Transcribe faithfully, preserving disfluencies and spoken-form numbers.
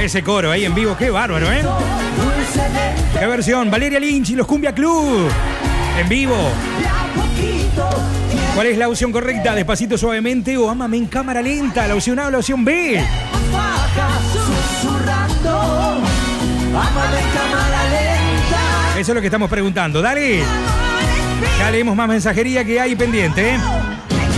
Ese coro ahí en vivo, qué bárbaro, ¿eh? ¿Qué versión? Valeria Lynch y los Cumbia Club. En vivo. ¿Cuál es la opción correcta? Despacito, suavemente o Ámame en cámara lenta. La opción A o la opción B. Eso es lo que estamos preguntando. Dale. Ya leemos más mensajería que hay pendiente, ¿eh?